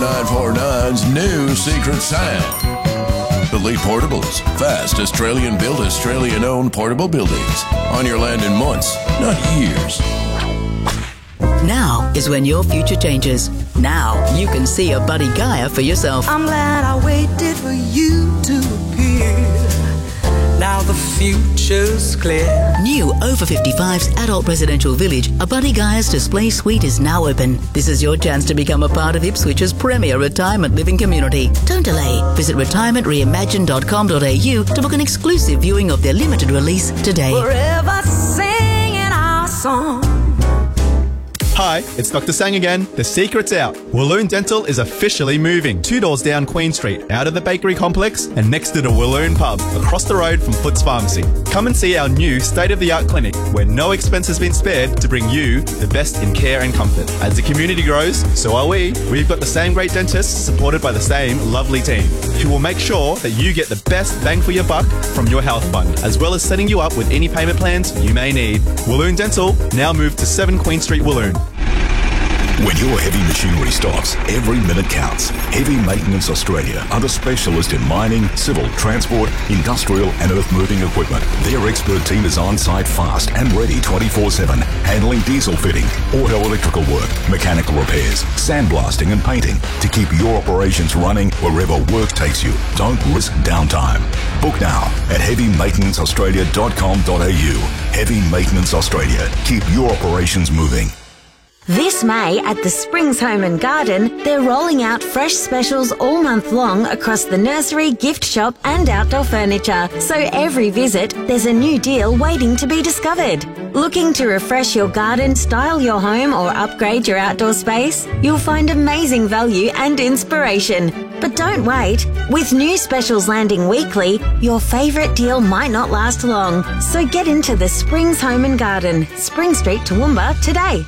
949's new secret sound. Elite Portables. Fast, Australian-built, Australian-owned portable buildings. On your land in months, not years. Now is when your future changes. Now you can see a Buddy Gaia for yourself. I'm glad I waited for you to appear. Now the future's clear. New over 55's adult residential village, a Buddy Gaia's display suite is now open. This is your chance to become a part of Ipswich's premier retirement living community. Don't delay. Visit retirementreimagine.com.au to book an exclusive viewing of their limited release today. Forever singing our song. Hi, it's Dr. Sang again. The secret's out. Walloon Dental is officially moving 2 doors down Queen Street, out of the bakery complex and next to the Walloon pub, across the road from Foots Pharmacy. Come and see our new state-of-the-art clinic where no expense has been spared to bring you the best in care and comfort. As the community grows, so are we. We've got the same great dentists supported by the same lovely team who will make sure that you get the best bang for your buck from your health fund, as well as setting you up with any payment plans you may need. Walloon Dental, now moved to 7 Queen Street, Walloon. When your heavy machinery stops, every minute counts. Heavy Maintenance Australia are the specialist in mining, civil, transport, industrial and earth-moving equipment. Their expert team is on-site fast and ready 24/7, handling diesel fitting, auto electrical work, mechanical repairs, sandblasting and painting to keep your operations running wherever work takes you. Don't risk downtime. Book now at heavymaintenanceaustralia.com.au. Heavy Maintenance Australia. Keep your operations moving. This May at the Springs Home and Garden, they're rolling out fresh specials all month long across the nursery, gift shop and outdoor furniture. So every visit, there's a new deal waiting to be discovered. Looking to refresh your garden, style your home or upgrade your outdoor space? You'll find amazing value and inspiration. But don't wait. With new specials landing weekly, your favourite deal might not last long. So get into the Springs Home and Garden, Spring Street, Toowoomba today.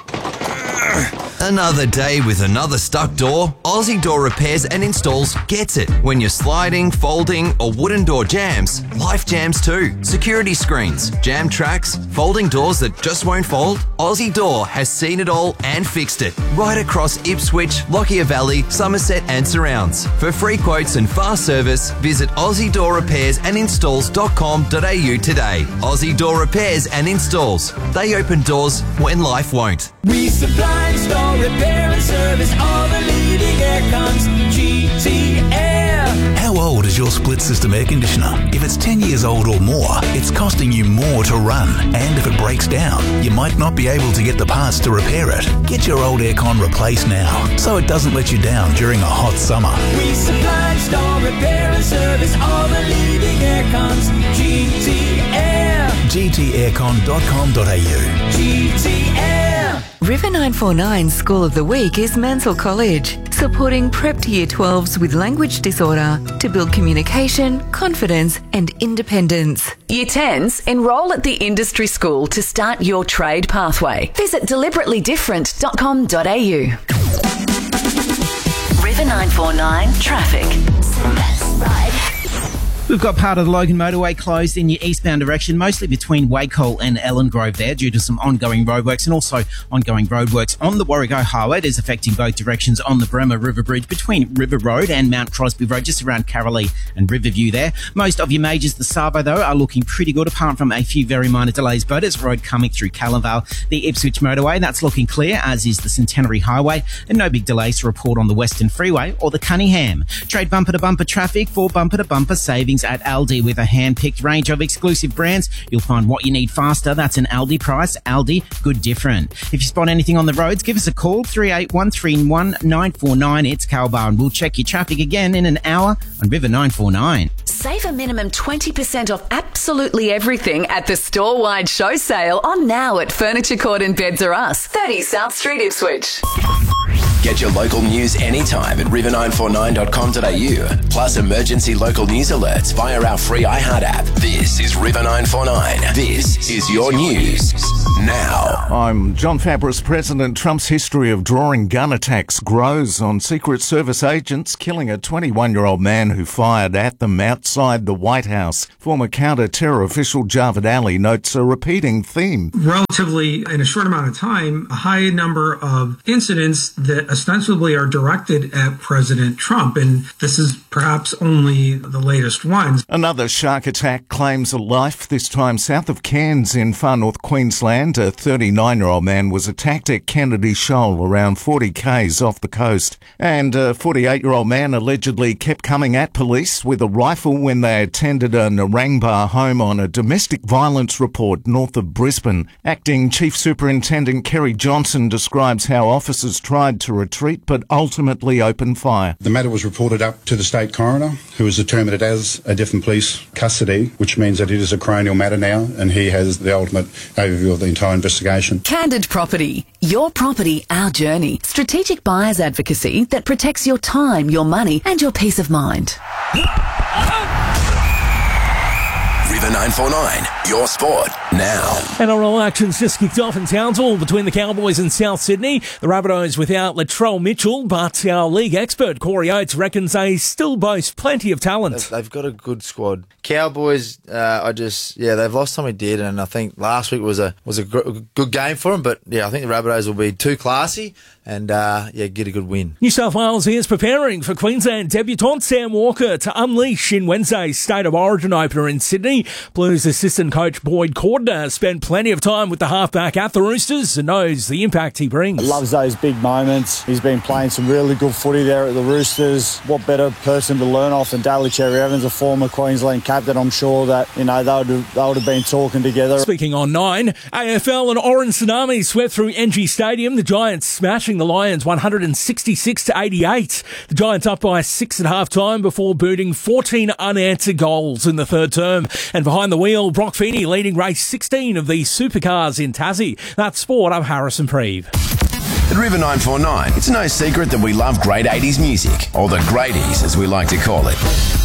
Another day with another stuck door? Aussie Door Repairs and Installs gets it. When you're sliding, folding or wooden door jams, life jams too. Security screens, jam tracks, folding doors that just won't fold? Aussie Door has seen it all and fixed it. Right across Ipswich, Lockyer Valley, Somerset and surrounds. For free quotes and fast service, visit AussieDoorRepairsAndInstalls.com.au today. Aussie Door Repairs and Installs. They open doors when life won't. We supply, install, repair and service all the leading air cons. GT Air. How old is your split system air conditioner? If it's 10 years old or more, it's costing you more to run. And if it breaks down, you might not be able to get the parts to repair it. Get your old aircon replaced now, so it doesn't let you down during a hot summer. We supply, install, repair and service all the leading air cons. GT Air. gtaircon.com.au. GT Air. River 949 School of the Week is Mansell College, supporting prep to Year 12s with language disorder to build communication, confidence and independence. Year 10s, enrol at the industry school to start your trade pathway. Visit deliberately-different.com.au. River 949 Traffic. We've got part of the Logan motorway closed in your eastbound direction, mostly between Wacol and Ellen Grove there due to some ongoing roadworks and also ongoing roadworks on the Warrego Highway. It is affecting both directions on the Bremer River Bridge between River Road and Mount Crosby Road, just around Carolee and Riverview there. Most of your majors, the Savo though, are looking pretty good apart from a few very minor delays. Boaters Road coming through Callanvale, the Ipswich motorway, that's looking clear, as is the Centenary Highway, and no big delays to report on the Western Freeway or the Cunningham. Trade bumper-to-bumper traffic for bumper-to-bumper savings at Aldi with a hand-picked range of exclusive brands. You'll find what you need faster. That's an Aldi price. Aldi, good different. If you spot anything on the roads, give us a call, 38131949. It's Calbar, and we'll check your traffic again in an hour on River 949. Save a minimum 20% off absolutely everything at the store-wide show sale on now at Furniture Court and Beds R Us, 30 South Street, Ipswich. Get your local news anytime at river949.com.au. Plus emergency local news alerts via our free iHeart app. This is River 949. This is your news now. I'm John Fabris. President Trump's history of drawing gun attacks grows on Secret Service agents killing a 21-year-old man who fired at them outside the White House. Former counter-terror official Javed Ali notes a repeating theme. Relatively, in a short amount of time, a high number of incidents that ostensibly are directed at President Trump, and this is perhaps only the latest ones. Another shark attack claims a life, this time south of Cairns in far north Queensland. A 39-year-old man was attacked at Kennedy Shoal, around 40 k's off the coast. And a 48-year-old man allegedly kept coming at police with a rifle when they attended a Narangba home on a domestic violence report north of Brisbane. Acting Chief Superintendent Kerry Johnson describes how officers tried to retreat but ultimately opened fire. The matter was reported up to the State Coroner, who has determined it as a death in police custody, which means that it is a coronial matter now, and he has the ultimate overview of the entire investigation. Candid Property. Your property, our journey. Strategic buyers advocacy that protects your time, your money, and your peace of mind. River 949, your sport now. NRL action's just kicked off in Townsville between the Cowboys and South Sydney. The Rabbitohs without Latrell Mitchell, but our league expert Corey Oates reckons they still boast plenty of talent. They've got a good squad. Cowboys, they've lost Tommy Dearden, and I think last week was a good game for them. But I think the Rabbitohs will be too classy and get a good win. New South Wales is preparing for Queensland debutant Sam Walker to unleash in Wednesday's State of Origin opener in Sydney. Blues assistant coach Boyd Cordner spent plenty of time with the halfback at the Roosters and knows the impact he brings. Loves those big moments. He's been playing some really good footy there at the Roosters. What better person to learn off than Daly Cherry-Evans, a former Queensland captain? I'm sure that they would have been talking together. Speaking on 9, AFL and Orange Tsunami swept through NG Stadium. The Giants smashing the Lions 166-88. The Giants up by 6 at half time before booting 14 unanswered goals in the third term. And behind the wheel, Brock Feeney leading race 16 of the supercars in Tassie. That's sport. I'm Harrison Preeve. At River 949, it's no secret that we love great 80s music, or the greaties as we like to call it.